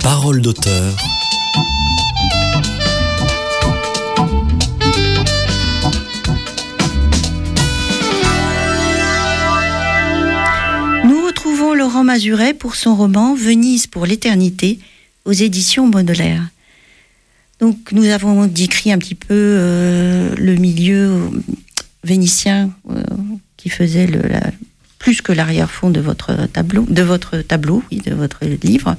Parole d'auteur. Nous retrouvons Laurent Mazuret pour son roman Venise pour l'éternité aux éditions Baudelaire. Donc nous avons décrit un petit peu le milieu vénitien qui faisait plus que l'arrière-fond de votre tableau, de votre livre.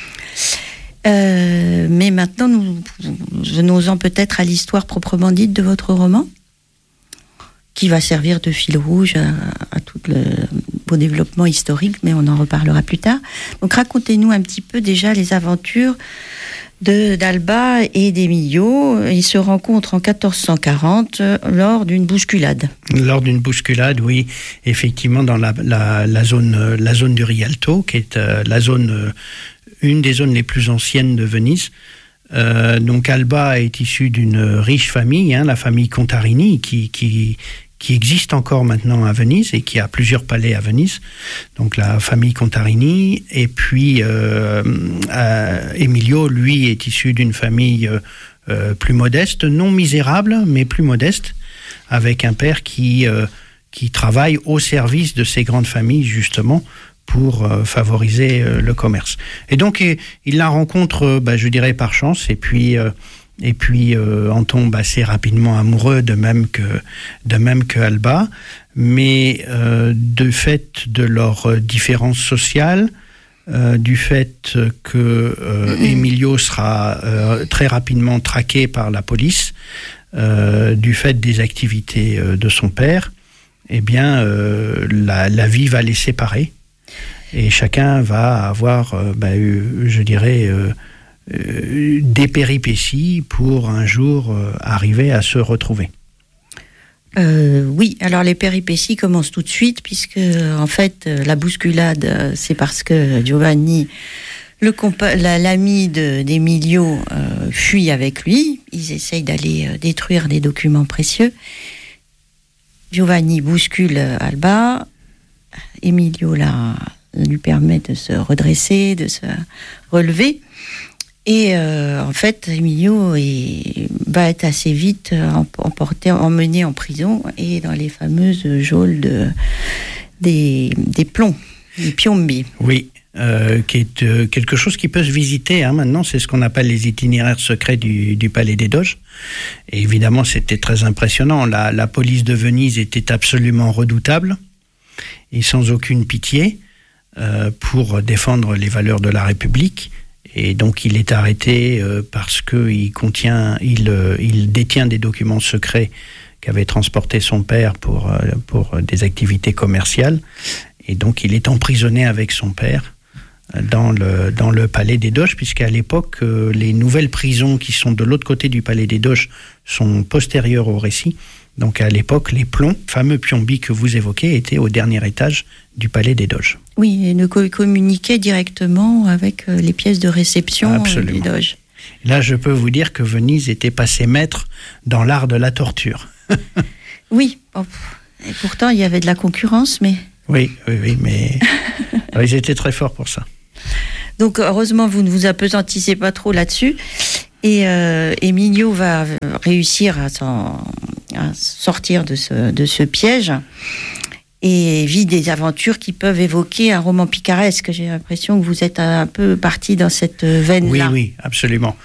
Mais maintenant, nous venons-en peut-être à l'histoire proprement dite de votre roman, qui va servir de fil rouge à tout vos développements historiques, mais on en reparlera plus tard. Donc racontez-nous un petit peu déjà les aventures d'Alba et d'Emilio. Ils se rencontrent en 1440 lors d'une bousculade. Lors d'une bousculade, oui, effectivement, dans la zone du Rialto, qui est une des zones les plus anciennes de Venise. Donc Alba est issue d'une riche famille, la famille Contarini, qui existe encore maintenant à Venise et qui a plusieurs palais à Venise. Donc la famille Contarini. Et puis Emilio, lui, est issu d'une famille plus modeste, non misérable, mais plus modeste, avec un père qui travaille au service de ces grandes familles, justement, pour favoriser le commerce. Et donc, il la rencontre, je dirais, par chance, et puis en tombe assez rapidement amoureux, de même que Alba, mais du fait de leurs différences sociales, du fait que Emilio sera très rapidement traqué par la police, du fait des activités de son père, eh bien, la vie va les séparer. Et chacun va avoir, je dirais, des péripéties pour un jour arriver à se retrouver. Oui, alors les péripéties commencent tout de suite, puisque en fait, la bousculade, c'est parce que Giovanni, l'ami d'Emilio, fuit avec lui. Ils essayent d'aller détruire des documents précieux. Giovanni bouscule Alba. Emilio lui permet de se redresser, de se relever. Et en fait, Emilio va être assez vite emmené en prison et dans les fameuses geôles des plombs, des piombi. Oui, qui est quelque chose qui peut se visiter maintenant. C'est ce qu'on appelle les itinéraires secrets du Palais des Doges. Et évidemment, c'était très impressionnant. La police de Venise était absolument redoutable et sans aucune pitié pour défendre les valeurs de la République. Et donc il est arrêté parce qu'il détient des documents secrets qu'avait transportés son père pour des activités commerciales. Et donc il est emprisonné avec son père dans le Palais des Doges, puisqu'à l'époque, les nouvelles prisons qui sont de l'autre côté du Palais des Doges sont postérieures au récit. Donc à l'époque, les plombs, fameux piombi que vous évoquez, étaient au dernier étage du Palais des Doges. Oui, et ne communiquaient directement avec les pièces de réception des Doges. Là, je peux vous dire que Venise était passé maître dans l'art de la torture. Oui, et pourtant il y avait de la concurrence, mais... Oui, mais ils étaient très forts pour ça. Donc heureusement, vous ne vous appesantissez pas trop là-dessus. Et Emilio va réussir à sortir de ce piège et vit des aventures qui peuvent évoquer un roman picaresque. J'ai l'impression que vous êtes un peu parti dans cette veine-là. Oui, absolument.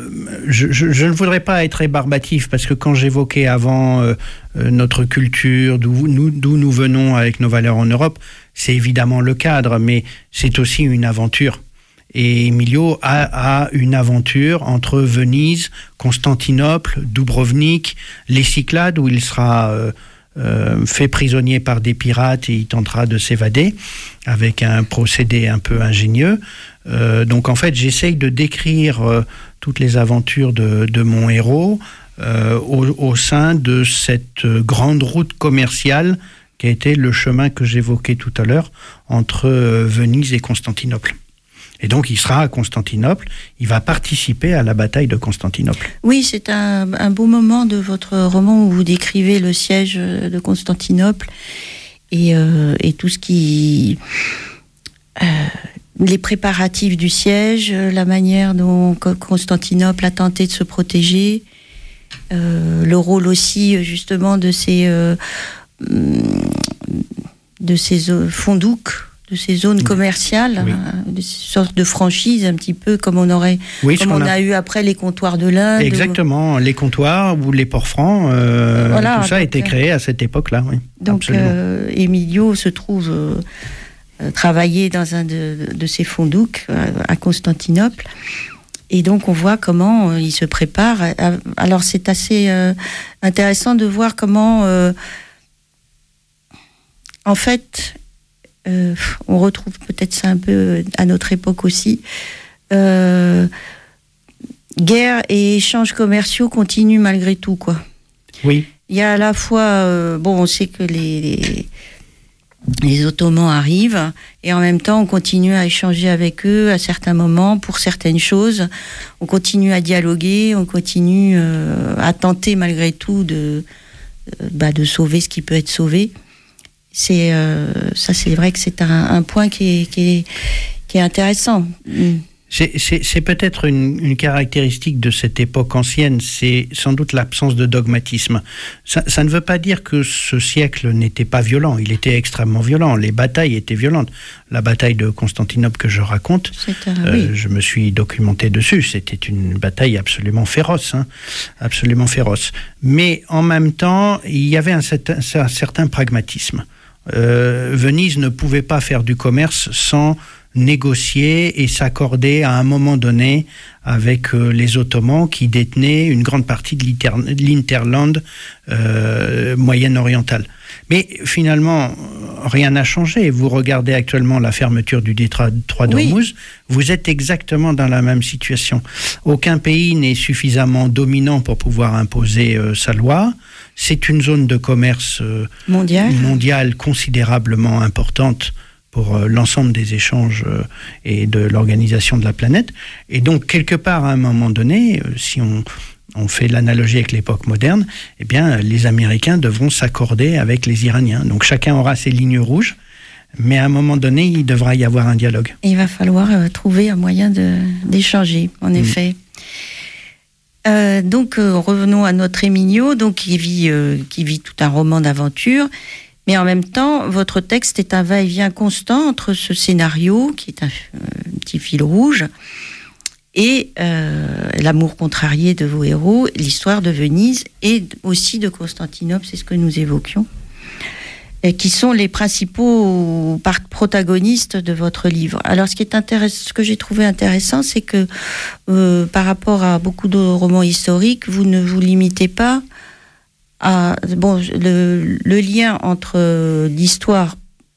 Je ne voudrais pas être rébarbatif, parce que quand j'évoquais avant notre culture, d'où nous venons avec nos valeurs en Europe, c'est évidemment le cadre, mais c'est aussi une aventure. Et Emilio a une aventure entre Venise, Constantinople, Dubrovnik, les Cyclades, où il sera fait prisonnier par des pirates et il tentera de s'évader avec un procédé un peu ingénieux. Donc en fait, j'essaye de décrire toutes les aventures de mon héros au sein de cette grande route commerciale qui a été le chemin que j'évoquais tout à l'heure entre Venise et Constantinople. Et donc, il sera à Constantinople, il va participer à la bataille de Constantinople. Oui, c'est un beau moment de votre roman où vous décrivez le siège de Constantinople et tout ce qui les préparatifs du siège, la manière dont Constantinople a tenté de se protéger, le rôle aussi justement de ces fondouks, de ces zones commerciales, des sortes de franchises un petit peu comme on a eu après les comptoirs de l'Inde. Exactement, les comptoirs ou les ports francs, tout ça a été créé à cette époque-là. Oui, donc Emilio se trouve travailler dans un de ces fondouks à Constantinople. Et donc, on voit comment il se prépare. Alors, c'est assez intéressant de voir comment, en fait, on retrouve peut-être ça un peu à notre époque aussi. Guerre et échanges commerciaux continuent malgré tout, quoi. Oui. Il y a à la fois, on sait que les Ottomans arrivent et en même temps on continue à échanger avec eux à certains moments pour certaines choses, on continue à dialoguer, on continue à tenter malgré tout de sauver ce qui peut être sauvé. C'est vrai que c'est un point qui est intéressant. C'est peut-être une caractéristique de cette époque ancienne, c'est sans doute l'absence de dogmatisme. Ça ne veut pas dire que ce siècle n'était pas violent, il était extrêmement violent, les batailles étaient violentes. La bataille de Constantinople que je raconte, je me suis documenté dessus, c'était une bataille absolument féroce, absolument féroce. Mais en même temps, il y avait un certain pragmatisme. Venise ne pouvait pas faire du commerce sans négocier et s'accorder à un moment donné avec les Ottomans qui détenaient une grande partie de l'Hinterland moyen-oriental. Mais finalement, rien n'a changé. Vous regardez actuellement la fermeture du détroit d'Ormuz, vous êtes exactement dans la même situation. Aucun pays n'est suffisamment dominant pour pouvoir imposer sa loi. C'est une zone de commerce mondiale considérablement importante pour l'ensemble des échanges et de l'organisation de la planète. Et donc, quelque part, à un moment donné, si on fait l'analogie avec l'époque moderne, eh bien, les Américains devront s'accorder avec les Iraniens. Donc, chacun aura ses lignes rouges, mais à un moment donné, il devra y avoir un dialogue. Et il va falloir trouver un moyen d'échanger, en effet. Donc, revenons à notre Emilio, donc, qui vit tout un roman d'aventure. Mais en même temps, votre texte est un va-et-vient constant entre ce scénario, qui est un petit fil rouge, et l'amour contrarié de vos héros, l'histoire de Venise et aussi de Constantinople, c'est ce que nous évoquions, et qui sont les principaux protagonistes de votre livre. Alors, ce que j'ai trouvé intéressant, c'est que par rapport à beaucoup de romans historiques, vous ne vous limitez pas le lien entre l'histoire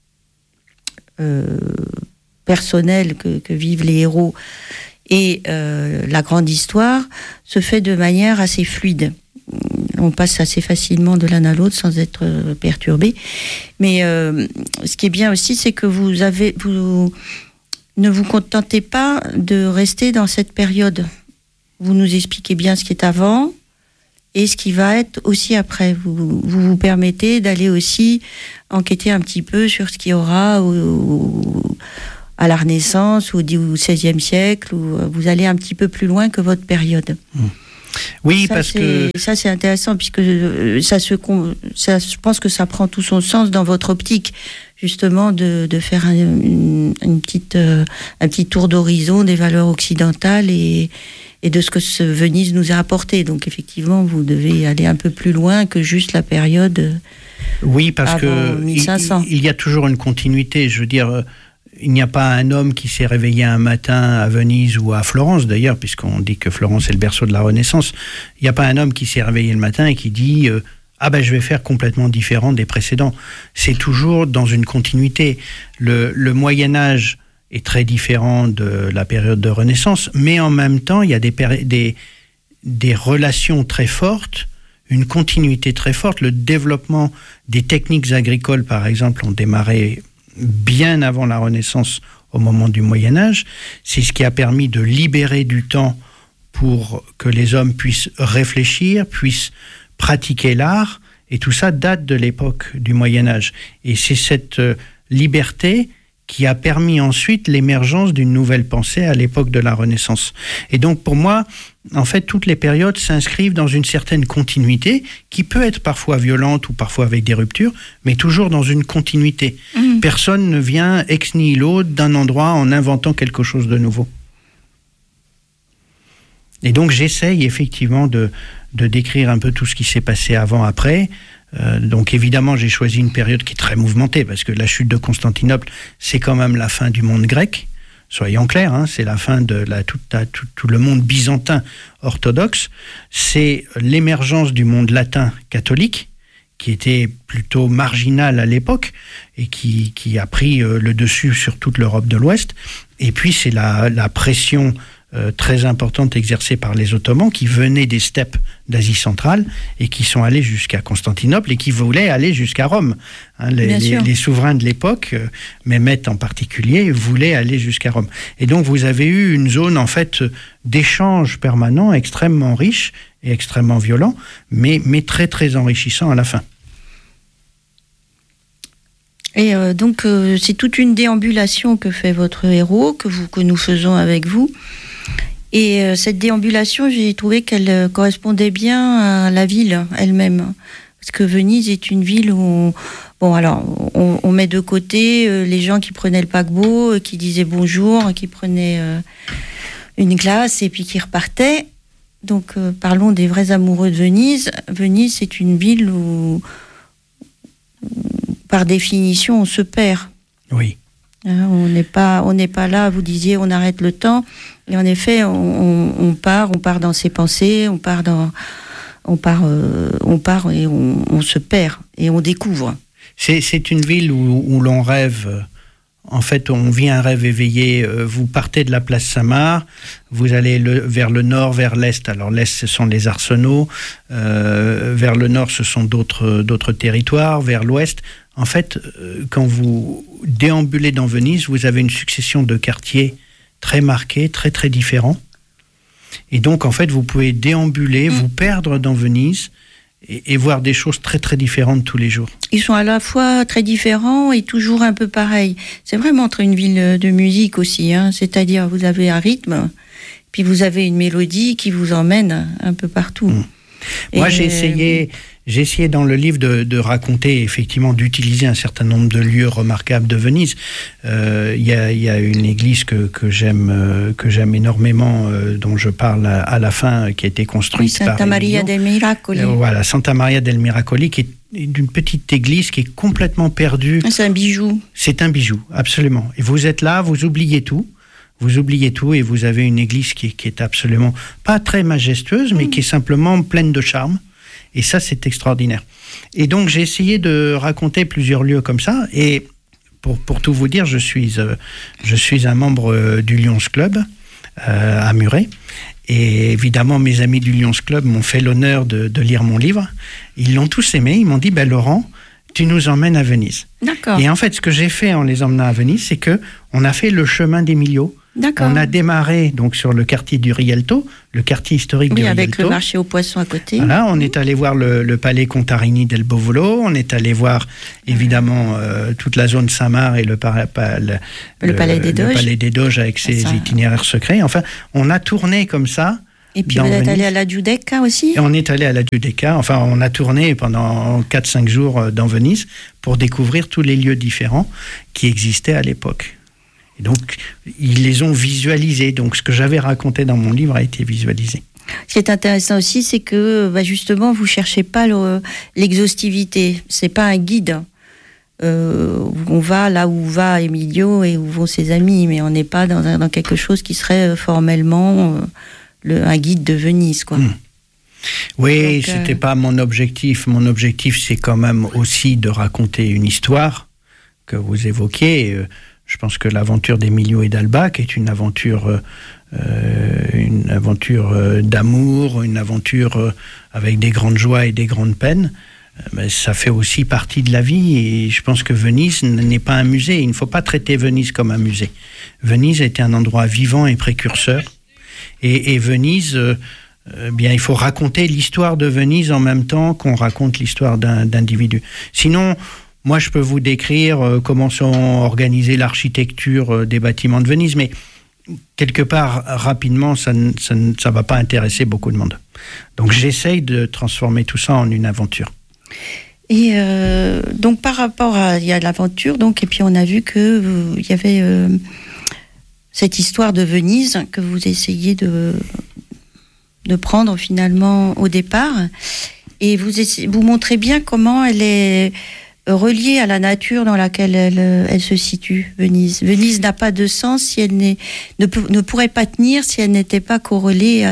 personnelle que vivent les héros et la grande histoire se fait de manière assez fluide. On passe assez facilement de l'un à l'autre sans être perturbé. Mais ce qui est bien aussi, c'est que vous ne vous contentez pas de rester dans cette période. Vous nous expliquez bien ce qui est avant et ce qui va être aussi après. Vous permettez d'aller aussi enquêter un petit peu sur ce qu'il y aura à la Renaissance ou au XVIe siècle, où vous allez un petit peu plus loin que votre période. Oui, ça c'est intéressant, puisque je pense que ça prend tout son sens dans votre optique, justement, de faire un petit tour d'horizon des valeurs occidentales et de ce que Venise nous a apporté. Donc effectivement, vous devez aller un peu plus loin que juste la période. Oui, parce que 1500. Il y a toujours une continuité. Je veux dire, il n'y a pas un homme qui s'est réveillé un matin à Venise ou à Florence, d'ailleurs, puisqu'on dit que Florence est le berceau de la Renaissance. Il n'y a pas un homme qui s'est réveillé le matin et qui dit je vais faire complètement différent des précédents. C'est toujours dans une continuité. Le Moyen-Âge est très différent de la période de Renaissance, mais en même temps, il y a des relations très fortes, une continuité très forte. Le développement des techniques agricoles, par exemple, ont démarré bien avant la Renaissance, au moment du Moyen-Âge. C'est ce qui a permis de libérer du temps pour que les hommes puissent réfléchir, puissent pratiquer l'art, et tout ça date de l'époque du Moyen-Âge. Et c'est cette liberté qui a permis ensuite l'émergence d'une nouvelle pensée à l'époque de la Renaissance. Et donc pour moi, en fait, toutes les périodes s'inscrivent dans une certaine continuité qui peut être parfois violente ou parfois avec des ruptures, mais toujours dans une continuité. Personne ne vient ex nihilo d'un endroit en inventant quelque chose de nouveau. Et donc j'essaye effectivement de décrire un peu tout ce qui s'est passé avant, après. Donc évidemment, j'ai choisi une période qui est très mouvementée, parce que la chute de Constantinople, c'est quand même la fin du monde grec. Soyons clairs, hein, c'est la fin de tout le monde byzantin orthodoxe. C'est l'émergence du monde latin catholique, qui était plutôt marginal à l'époque, et qui a pris le dessus sur toute l'Europe de l'Ouest. Et puis c'est la pression très importante exercée par les Ottomans, qui venaient des steppes d'Asie centrale et qui sont allés jusqu'à Constantinople et qui voulaient aller jusqu'à Rome. Hein, les souverains de l'époque, Mehmet en particulier, voulaient aller jusqu'à Rome. Et donc vous avez eu une zone en fait d'échange permanent extrêmement riche et extrêmement violent, mais très très enrichissant à la fin. Et donc c'est toute une déambulation que fait votre héros, que nous faisons avec vous. Et cette déambulation, j'ai trouvé qu'elle correspondait bien à la ville elle-même. Parce que Venise est une ville où on met de côté les gens qui prenaient le paquebot, qui disaient bonjour, qui prenaient une glace et puis qui repartaient. Donc parlons des vrais amoureux de Venise. Venise, c'est une ville où par définition, on se perd. Oui. On n'est pas là, vous disiez, on arrête le temps. Et en effet, on part dans ses pensées, on part et on se perd et on découvre. C'est une ville où l'on rêve. En fait, on vit un rêve éveillé. Vous partez de la place Saint-Marc, vous allez vers le nord, vers l'est. Alors l'est, ce sont les arsenaux. Vers le nord, ce sont d'autres territoires. Vers l'ouest, en fait, quand vous déambulez dans Venise, vous avez une succession de quartiers très marqués, très très différents. Et donc, en fait, vous pouvez déambuler, vous perdre dans Venise et voir des choses très très différentes tous les jours. Ils sont à la fois très différents et toujours un peu pareils. C'est vraiment une ville de musique aussi, hein. C'est-à-dire vous avez un rythme, puis vous avez une mélodie qui vous emmène un peu partout. Moi, j'ai essayé dans le livre de raconter, effectivement, d'utiliser un certain nombre de lieux remarquables de Venise. Il y a une église que j'aime énormément, dont je parle à la fin, qui a été construite par Santa Maria del Miracoli. Voilà, Santa Maria del Miracoli, qui est d'une petite église qui est complètement perdue. C'est un bijou. C'est un bijou, absolument. Et vous êtes là, vous oubliez tout. Vous oubliez tout et vous avez une église qui est absolument pas très majestueuse, mais qui est simplement pleine de charme. Et ça, c'est extraordinaire. Et donc, j'ai essayé de raconter plusieurs lieux comme ça. Et pour tout vous dire, je suis un membre du Lions Club à Muret. Et évidemment, mes amis du Lions Club m'ont fait l'honneur de lire mon livre. Ils l'ont tous aimé. Ils m'ont dit, Laurent, tu nous emmènes à Venise. D'accord. Et en fait, ce que j'ai fait en les emmenant à Venise, c'est qu'on a fait le chemin d'Emilio. D'accord. On a démarré donc sur le quartier du Rialto, le quartier historique du Rialto. Avec le marché aux poissons à côté. Voilà, on est allé voir le palais Contarini del Bovolo, on est allé voir évidemment toute la zone Saint-Marc et le palais des Doges. Le palais des Doges avec ses itinéraires secrets. Enfin, on a tourné comme ça. Et puis vous êtes allé à la Giudecca aussi ? Et on est allé à la Giudecca. Enfin, on a tourné pendant 4-5 jours dans Venise pour découvrir tous les lieux différents qui existaient à l'époque. Et donc, ils les ont visualisés. Donc, ce que j'avais raconté dans mon livre a été visualisé. Ce qui est intéressant aussi, c'est que justement, vous ne cherchez pas l'exhaustivité. Ce n'est pas un guide. On va là où va Emilio et où vont ses amis, mais on n'est pas dans quelque chose qui serait formellement un guide de Venise, quoi. Oui, donc, c'était pas mon objectif. Mon objectif, c'est quand même aussi de raconter une histoire que vous évoquez. Je pense que l'aventure d'Emilio et d'Alba, qui est une aventure d'amour, une aventure avec des grandes joies et des grandes peines, ça fait aussi partie de la vie. Et je pense que Venise n'est pas un musée. Il ne faut pas traiter Venise comme un musée. Venise était un endroit vivant et précurseur. Et Venise, il faut raconter l'histoire de Venise en même temps qu'on raconte l'histoire d'individus. Sinon, moi, je peux vous décrire comment sont organisées l'architecture des bâtiments de Venise, mais quelque part, rapidement, ça va pas intéresser beaucoup de monde. Donc, j'essaye de transformer tout ça en une aventure. Et donc, par rapport à l'aventure, donc, et puis on a vu que il y avait cette histoire de Venise que vous essayez de prendre finalement au départ, et vous montrez bien comment elle est reliée à la nature dans laquelle elle se situe, Venise. Venise n'a pas de sens si elle ne pourrait pas tenir si elle n'était pas corrélée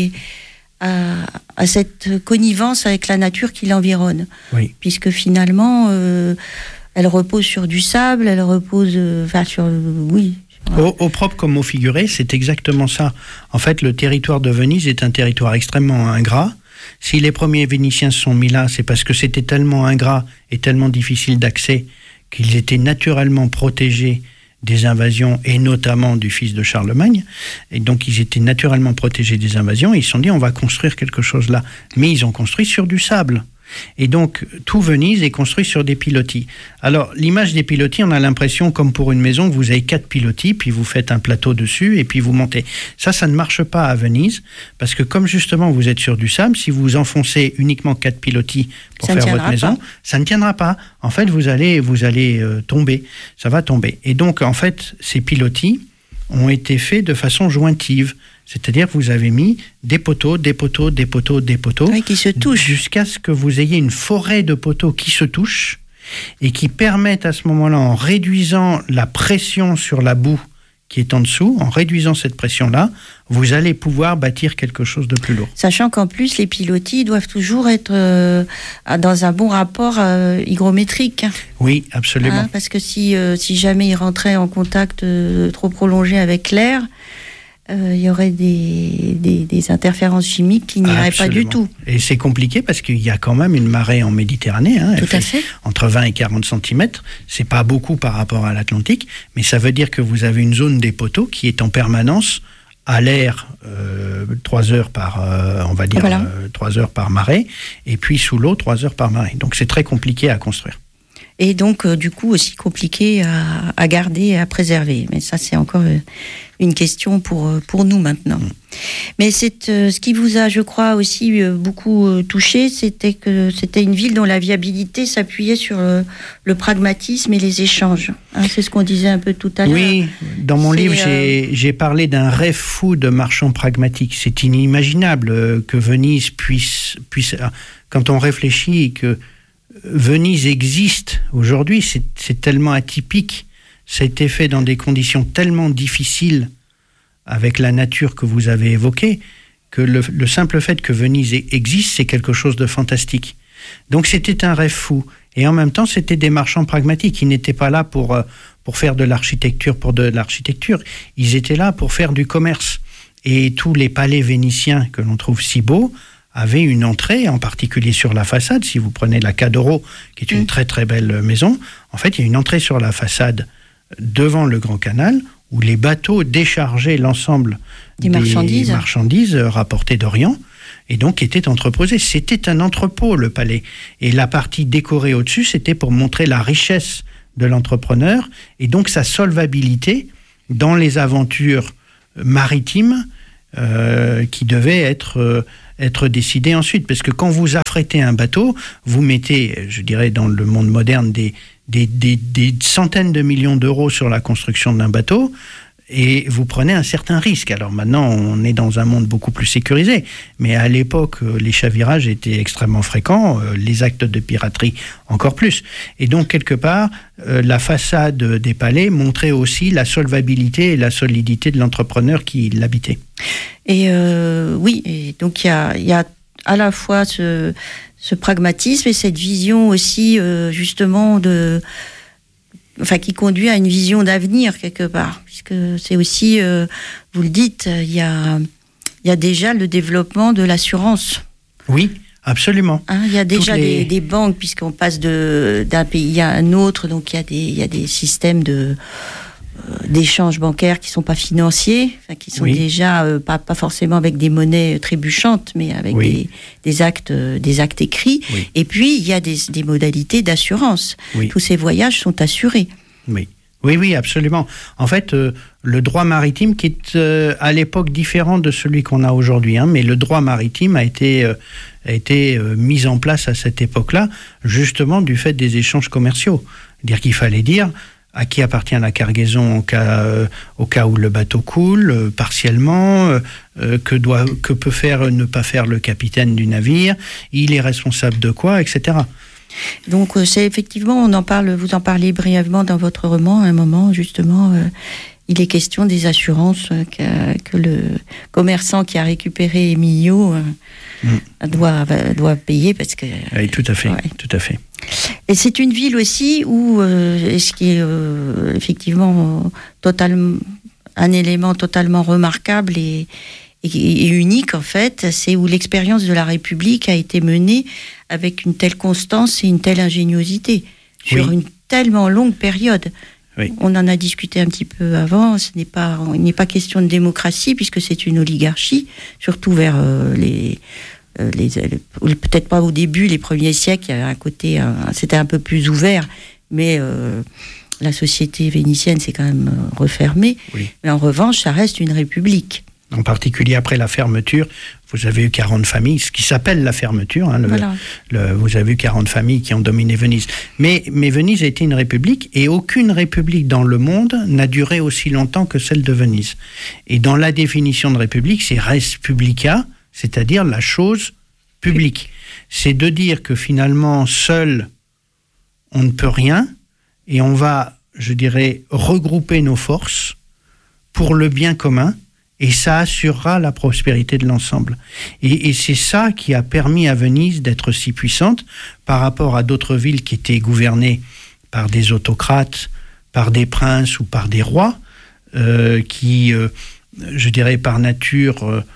à cette connivence avec la nature qui l'environne. Oui. Puisque finalement, elle repose sur du sable, elle repose sur... Oui. Au propre comme au figuré, c'est exactement ça. En fait, le territoire de Venise est un territoire extrêmement ingrat. Si les premiers Vénitiens se sont mis là, c'est parce que c'était tellement ingrat et tellement difficile d'accès qu'ils étaient naturellement protégés des invasions, et notamment du fils de Charlemagne. Et donc, ils étaient naturellement protégés des invasions. Et ils se sont dit, on va construire quelque chose là. Mais ils ont construit sur du sable. Et donc, tout Venise est construit sur des pilotis. Alors, l'image des pilotis, on a l'impression, comme pour une maison, que vous avez 4 pilotis, puis vous faites un plateau dessus, et puis vous montez. Ça ne marche pas à Venise, parce que comme justement vous êtes sur du sable, si vous enfoncez uniquement 4 pilotis pour faire votre maison, ça ne tiendra pas. En fait, vous allez tomber. Ça va tomber. Et donc, en fait, ces pilotis ont été faits de façon jointive. C'est-à-dire que vous avez mis des poteaux, oui, qui se touchent, jusqu'à ce que vous ayez une forêt de poteaux qui se touchent et qui permettent à ce moment-là, en réduisant la pression sur la boue qui est en dessous, en réduisant cette pression-là, vous allez pouvoir bâtir quelque chose de plus lourd. Sachant qu'en plus, les pilotis doivent toujours être dans un bon rapport hygrométrique. Oui, absolument. Parce que si jamais ils rentraient en contact trop prolongé avec l'air, il y aurait des interférences chimiques qui n'iraient pas du tout. Et c'est compliqué parce qu'il y a quand même une marée en Méditerranée. Tout à fait. Entre 20 et 40 cm. C'est pas beaucoup par rapport à l'Atlantique, mais ça veut dire que vous avez une zone des poteaux qui est en permanence à l'air 3 heures par, 3 heures par marée, et puis sous l'eau 3 heures par marée. Donc c'est très compliqué à construire. Et donc, du coup, aussi compliqué à garder et à préserver. Mais ça, c'est encore une question pour nous maintenant. Mais ce qui vous a, je crois, aussi beaucoup touché, c'était que c'était une ville dont la viabilité s'appuyait sur le pragmatisme et les échanges. C'est ce qu'on disait un peu tout à l'heure. Oui, dans mon livre, j'ai parlé d'un rêve fou de marchand pragmatique. C'est inimaginable que Venise puisse... Quand on réfléchit que Venise existe aujourd'hui, c'est tellement atypique, ça a été fait dans des conditions tellement difficiles avec la nature que vous avez évoquée, que le simple fait que Venise existe, c'est quelque chose de fantastique. Donc c'était un rêve fou. Et en même temps, c'était des marchands pragmatiques. Ils n'étaient pas là pour faire de l'architecture pour de l'architecture. Ils étaient là pour faire du commerce. Et tous les palais vénitiens que l'on trouve si beaux avait une entrée, en particulier sur la façade. Si vous prenez la Cadoro, qui est une très très belle maison, en fait, il y a une entrée sur la façade devant le Grand Canal, où les bateaux déchargeaient l'ensemble des marchandises rapportées d'Orient, et donc étaient entreposées. C'était un entrepôt, le palais. Et la partie décorée au-dessus, c'était pour montrer la richesse de l'entrepreneur, et donc sa solvabilité dans les aventures maritimes qui devaient être décidé ensuite, parce que quand vous affrétez un bateau, vous mettez, je dirais dans le monde moderne, des centaines de millions d'euros sur la construction d'un bateau, et vous prenez un certain risque. Alors maintenant, on est dans un monde beaucoup plus sécurisé, mais à l'époque, les chavirages étaient extrêmement fréquents, les actes de piraterie encore plus. Et donc, quelque part, la façade des palais montrait aussi la solvabilité et la solidité de l'entrepreneur qui l'habitait. Et oui, et donc il y a à la fois ce pragmatisme et cette vision aussi justement qui conduit à une vision d'avenir quelque part, puisque c'est aussi, vous le dites, il y a déjà le développement de l'assurance. Oui, absolument. Il y a déjà des banques, puisqu'on passe d'un pays à un autre, donc il y a des systèmes d'échanges bancaires qui sont pas financiers, qui sont déjà pas forcément avec des monnaies trébuchantes, mais avec des actes écrits. Oui. Et puis il y a des modalités d'assurance. Oui. Tous ces voyages sont assurés. Oui, absolument. En fait, le droit maritime, qui est à l'époque différent de celui qu'on a aujourd'hui, mais le droit maritime a été mis en place à cette époque-là, justement du fait des échanges commerciaux. C'est-à-dire qu'il fallait dire à qui appartient la cargaison au cas où le bateau coule, partiellement, que peut faire, ne pas faire le capitaine du navire, il est responsable de quoi, etc. Donc c'est effectivement, vous en parlez brièvement dans votre roman, à un moment justement, il est question des assurances que le commerçant qui a récupéré Emilio doit payer parce que... Oui, tout à fait. Et c'est une ville aussi où, ce qui est effectivement un élément totalement remarquable et unique en fait, c'est où l'expérience de la République a été menée avec une telle constance et une telle ingéniosité sur une tellement longue période. Oui. On en a discuté un petit peu avant, il n'est pas question de démocratie puisque c'est une oligarchie, surtout vers peut-être pas au début, les premiers siècles, il y avait un côté, c'était un peu plus ouvert, mais la société vénitienne s'est quand même refermée. Oui. Mais en revanche, ça reste une république. En particulier après la fermeture, vous avez eu 40 familles, ce qui s'appelle la fermeture. Vous avez eu 40 familles qui ont dominé Venise. Mais Venise a été une république et aucune république dans le monde n'a duré aussi longtemps que celle de Venise. Et dans la définition de république, c'est res publica, c'est-à-dire la chose publique. C'est de dire que finalement, seul, on ne peut rien et on va, je dirais, regrouper nos forces pour le bien commun. Et ça assurera la prospérité de l'ensemble. Et c'est ça qui a permis à Venise d'être si puissante par rapport à d'autres villes qui étaient gouvernées par des autocrates, par des princes ou par des rois, qui, je dirais, par nature,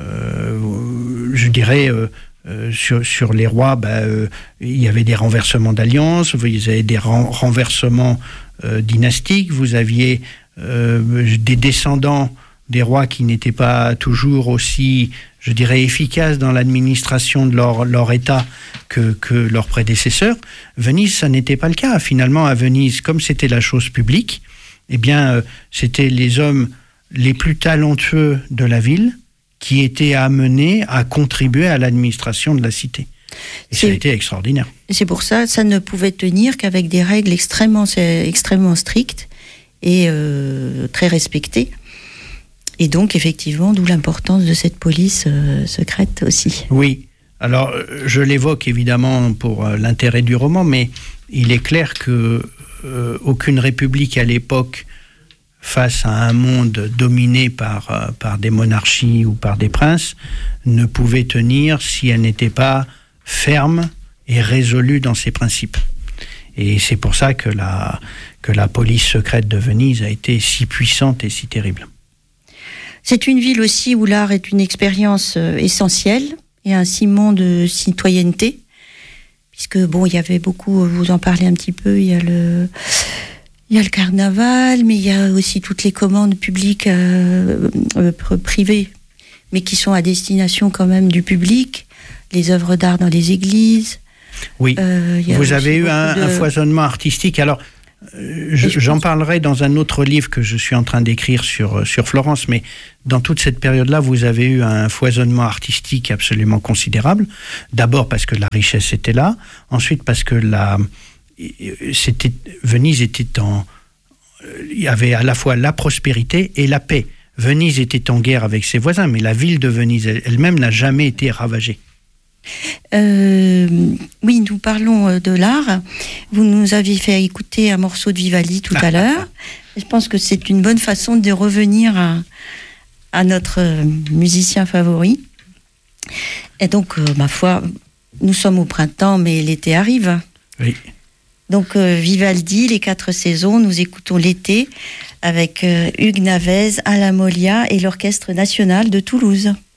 sur les rois, il y avait des renversements d'alliances, vous avez des renversements dynastiques, vous aviez des descendants des rois qui n'étaient pas toujours aussi, je dirais, efficaces dans l'administration de leur État que leurs prédécesseurs. Venise, ça n'était pas le cas. Finalement, à Venise, comme c'était la chose publique, c'était les hommes les plus talentueux de la ville qui étaient amenés à contribuer à l'administration de la cité. Et ça a été extraordinaire. C'est pour ça, ça ne pouvait tenir qu'avec des règles extrêmement strictes et très respectées. Et donc, effectivement, d'où l'importance de cette police secrète aussi. Oui. Alors, je l'évoque évidemment pour l'intérêt du roman, mais il est clair que aucune république à l'époque, face à un monde dominé par des monarchies ou par des princes, ne pouvait tenir si elle n'était pas ferme et résolue dans ses principes. Et c'est pour ça que la police secrète de Venise a été si puissante et si terrible. C'est une ville aussi où l'art est une expérience essentielle et un ciment de citoyenneté, puisque il y avait beaucoup, vous en parlez un petit peu, il y a le carnaval, mais il y a aussi toutes les commandes publiques privées, mais qui sont à destination quand même du public, les œuvres d'art dans les églises. Oui, vous avez eu un foisonnement artistique. Alors, j'en parlerai dans un autre livre que je suis en train d'écrire sur Florence, mais dans toute cette période-là, vous avez eu un foisonnement artistique absolument considérable. D'abord parce que la richesse était là, ensuite parce que Venise était il y avait à la fois la prospérité et la paix. Venise était en guerre avec ses voisins, mais la ville de Venise elle-même n'a jamais été ravagée. Oui, nous parlons de l'art. Vous nous avez fait écouter un morceau de Vivaldi tout à l'heure. Je pense que c'est une bonne façon de revenir à notre musicien favori. Et donc, ma foi, nous sommes au printemps, mais l'été arrive. Oui. Donc, Vivaldi, les 4 saisons, nous écoutons l'été avec Hugues Navez, Alain Molia et l'Orchestre national de Toulouse.